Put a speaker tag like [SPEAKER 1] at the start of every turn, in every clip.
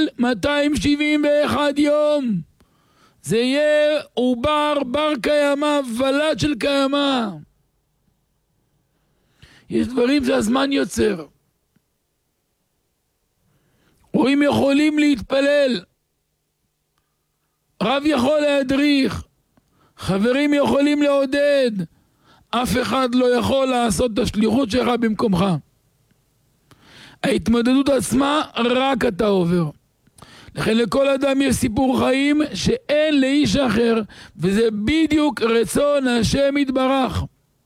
[SPEAKER 1] 271 יום. זה יהיה עובר בר קיימא, ולד של קיימא. יש דברים שהזמן יוצר. הורים יכולים להתפלל, רב יכול להדריך, חברים יכולים לעודד, אף אחד לא יכול לעשות את השליחות שלך במקומך. ההתמודדות עצמה רק אתה עובר. לכן לכל אדם יש סיפור חיים שאין לאיש אחר, וזה בדיוק רצון השם יתברך.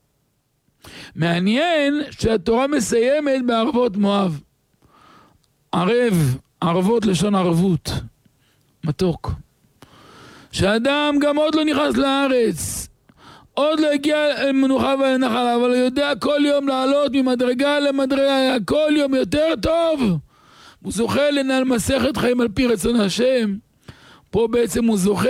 [SPEAKER 1] מעניין שהתורה מסיימת בערבות מואב. ערב, ערבות לשון ערבות, מתוק. שאדם גם עוד לא נכנס לארץ, עוד לא הגיע למנוחה ולנחלה, אבל הוא יודע כל יום לעלות ממדרגה למדרגה, כל יום יותר טוב. הוא זוכה לנהל מסכת חיים על פי רצון השם. פה בעצם הוא זוכה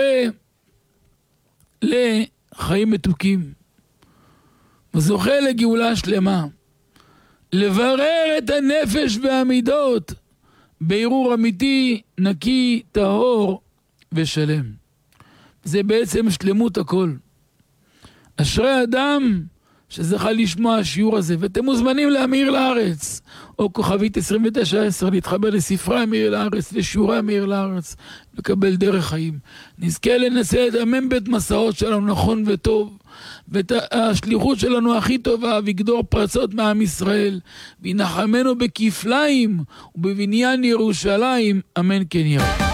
[SPEAKER 1] לחיים מתוקים. הוא זוכה לגאולה שלמה. לברר את הנפש והמידות בערעור אמיתי, נקי, טהור ושלם. זה בעצם שלמות הכל. אשרי אדם שזכה לשמוע השיעור הזה, ואתם מוזמנים להמיר לארץ, או כוכבית 2910, להתחבר לספרי המיר לארץ ושיעורי המיר לארץ, לקבל דרך חיים. נזכה לנסה את המ"ב מסעות שלנו נכון וטוב, ואת השליחות שלנו הכי טובה, ויגדור פרצות מעם ישראל, וינחמנו בכפליים ובבניין ירושלים, אמן כן יהיה.